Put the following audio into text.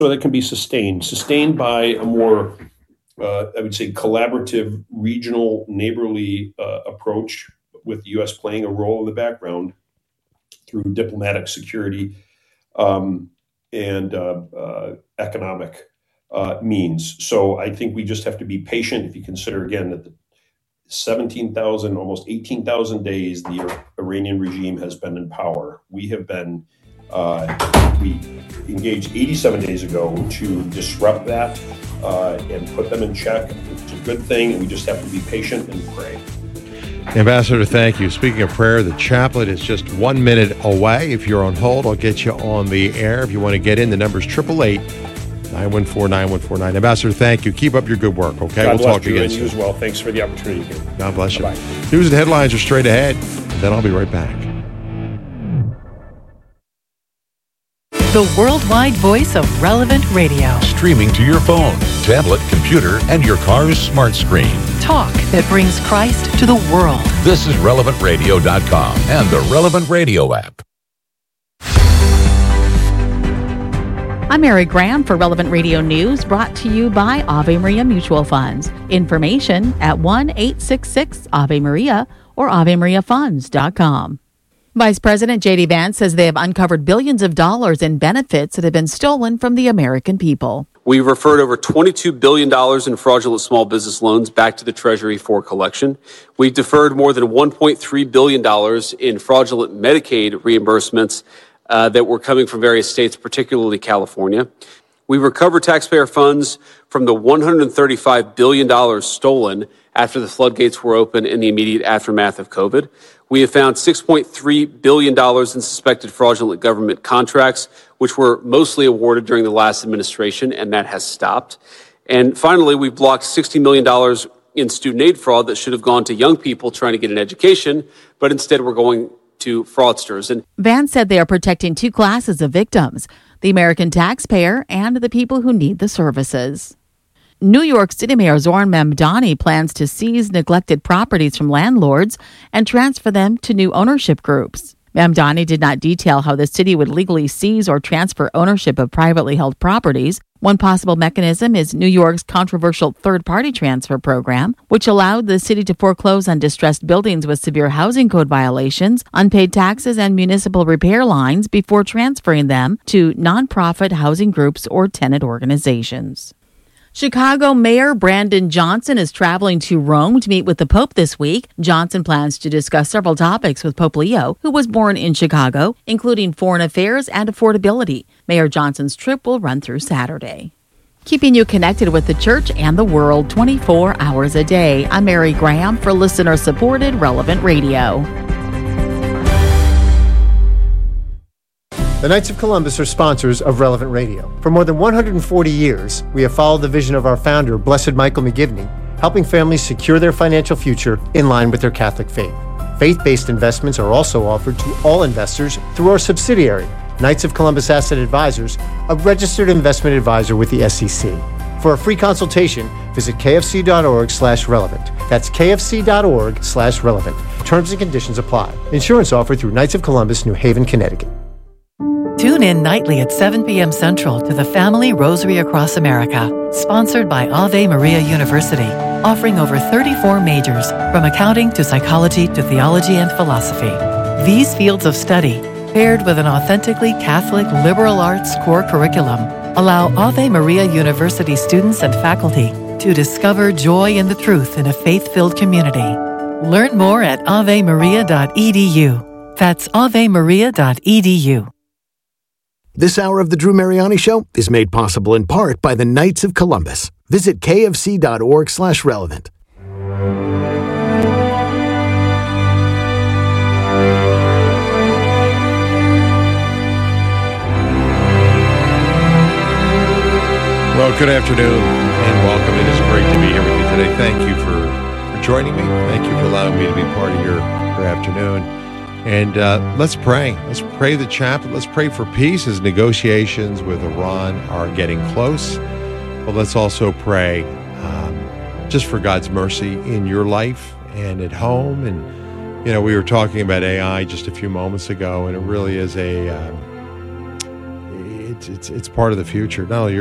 so that can be sustained by a more, I would say, collaborative, regional, neighborly approach, with the U.S. playing a role in the background through diplomatic, security, and economic means. So I think we just have to be patient. If you consider, again, that the 17,000, almost 18,000 days the Iranian regime has been in power. We have been, we engaged 87 days ago to disrupt that and put them in check. It's a good thing, and we just have to be patient and pray. Ambassador, thank you. Speaking of prayer, the chaplet is just 1 minute away. If you're on hold, I'll get you on the air. If you want to get in, the number's 888-914-9149. Ambassador, thank you. Keep up your good work, okay? God we'll talk again and soon. You as well. Thanks for the opportunity. God bless you. Bye-bye. News and headlines are straight ahead. Then I'll be right back. The worldwide voice of Relevant Radio. Streaming to your phone, tablet, computer, and your car's smart screen. Talk that brings Christ to the world. This is RelevantRadio.com and the Relevant Radio app. I'm Mary Graham for Relevant Radio News, brought to you by Ave Maria Mutual Funds. Information at 1-866-AVE-MARIA or AveMariaFunds.com. Vice President J.D. Vance says they have uncovered billions of dollars in benefits that have been stolen from the American people. We referred over $22 billion in fraudulent small business loans back to the Treasury for collection. We deferred more than $1.3 billion in fraudulent Medicaid reimbursements that were coming from various states, particularly California. We recovered taxpayer funds from the $135 billion stolen after the floodgates were open in the immediate aftermath of COVID. We have found $6.3 billion in suspected fraudulent government contracts, which were mostly awarded during the last administration, and that has stopped. And finally, we blocked $60 million in student aid fraud that should have gone to young people trying to get an education, but instead we're going to fraudsters. And Vance said they are protecting two classes of victims, the American taxpayer and the people who need the services. New York City Mayor Zohran Mamdani plans to seize neglected properties from landlords and transfer them to new ownership groups. Mamdani did not detail how the city would legally seize or transfer ownership of privately held properties. One possible mechanism is New York's controversial third-party transfer program, which allowed the city to foreclose on distressed buildings with severe housing code violations, unpaid taxes, and municipal repair lines before transferring them to nonprofit housing groups or tenant organizations. Chicago Mayor Brandon Johnson is traveling to Rome to meet with the Pope this week. Johnson plans to discuss several topics with Pope Leo, who was born in Chicago, including foreign affairs and affordability. Mayor Johnson's trip will run through Saturday. Keeping you connected with the church and the world 24 hours a day. I'm Mary Graham for listener-supported Relevant Radio. The Knights of Columbus are sponsors of Relevant Radio. For more than 140 years, we have followed the vision of our founder, Blessed Michael McGivney, helping families secure their financial future in line with their Catholic faith. Faith-based investments are also offered to all investors through our subsidiary, Knights of Columbus Asset Advisors, a registered investment advisor with the SEC. For a free consultation, visit kfc.org/relevant. That's kfc.org/relevant. Terms and conditions apply. Insurance offered through Knights of Columbus, New Haven, Connecticut. Tune in nightly at 7 p.m. Central to the Family Rosary Across America, sponsored by Ave Maria University, offering over 34 majors, from accounting to psychology to theology and philosophy. These fields of study, paired with an authentically Catholic liberal arts core curriculum, allow Ave Maria University students and faculty to discover joy in the truth in a faith-filled community. Learn more at avemaria.edu. That's avemaria.edu. This hour of the Drew Mariani Show is made possible in part by the Knights of Columbus. Visit kfc.org/relevant. Well, good afternoon and welcome. It is great to be here with you today. Thank you for joining me. Thank you for allowing me to be part of your afternoon. And let's pray. Let's pray the chaplet. Let's pray for peace as negotiations with Iran are getting close. But let's also pray just for God's mercy in your life and at home. And, you know, we were talking about AI just a few moments ago, and it really is it's part of the future. Not only